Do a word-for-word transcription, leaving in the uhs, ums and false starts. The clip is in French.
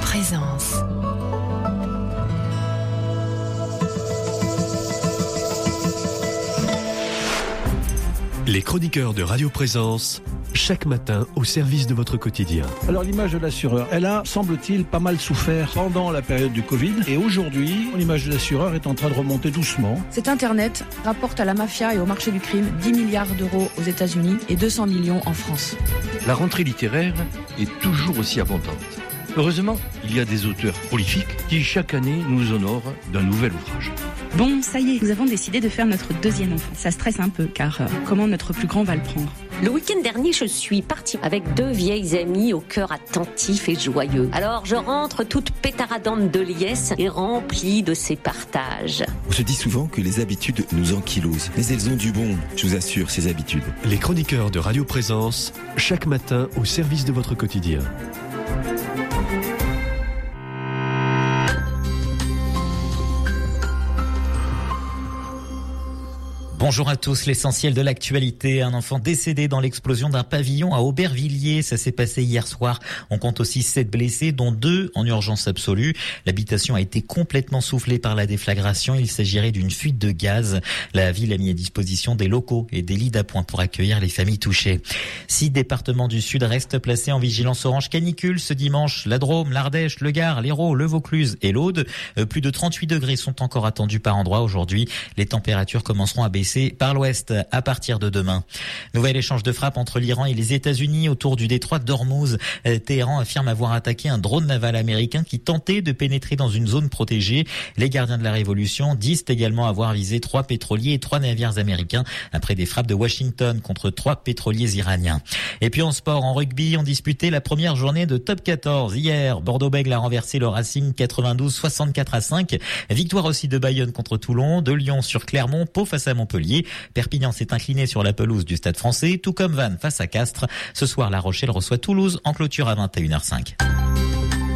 Présence. Les chroniqueurs de Radio Présence, chaque matin au service de votre quotidien. Alors l'image de l'assureur, elle a, semble-t-il, pas mal souffert pendant la période du Covid. Et aujourd'hui, l'image de l'assureur est en train de remonter doucement. Cet Internet rapporte à la mafia et au marché du crime dix milliards d'euros aux États-Unis et deux cents millions en France. La rentrée littéraire est toujours aussi abondante. Heureusement, il y a des auteurs prolifiques qui chaque année nous honorent d'un nouvel ouvrage. Bon, ça y est, nous avons décidé de faire notre deuxième enfant. Ça stresse un peu, car euh, comment notre plus grand va le prendre ? Le week-end dernier, je suis partie avec deux vieilles amies au cœur attentif et joyeux. Alors, je rentre toute pétaradante de liesse et remplie de ces partages. On se dit souvent que les habitudes nous ankylosent, mais elles ont du bon, je vous assure, ces habitudes. Les chroniqueurs de Radio Présence, chaque matin au service de votre quotidien. Bonjour à tous, l'essentiel de l'actualité. Un enfant décédé dans l'explosion d'un pavillon à Aubervilliers. Ça s'est passé hier soir. On compte aussi sept blessés, dont deux en urgence absolue. L'habitation a été complètement soufflée par la déflagration. Il s'agirait d'une fuite de gaz. La ville a mis à disposition des locaux et des lits d'appoint pour accueillir les familles touchées. Six départements du Sud restent placés en vigilance orange canicule ce dimanche. La Drôme, l'Ardèche, le Gard, l'Hérault, le Vaucluse et l'Aude. Plus de trente-huit degrés sont encore attendus par endroit aujourd'hui. Les températures commenceront à baisser par l'ouest à partir de demain. Nouvel échange de frappes entre l'Iran et les États-Unis autour du détroit d'Ormuz. Téhéran affirme avoir attaqué un drone naval américain qui tentait de pénétrer dans une zone protégée. Les gardiens de la révolution disent également avoir visé trois pétroliers et trois navires américains après des frappes de Washington contre trois pétroliers iraniens. Et puis en sport, en rugby, on disputait la première journée de top quatorze. Hier, Bordeaux-Bègles a renversé le Racing quatre-vingt-douze soixante-quatre à cinq. Victoire aussi de Bayonne contre Toulon, de Lyon sur Clermont, Pau face à Montpellier. Perpignan s'est incliné sur la pelouse du Stade français, tout comme Vannes face à Castres. Ce soir, La Rochelle reçoit Toulouse en clôture à vingt et une heures cinq.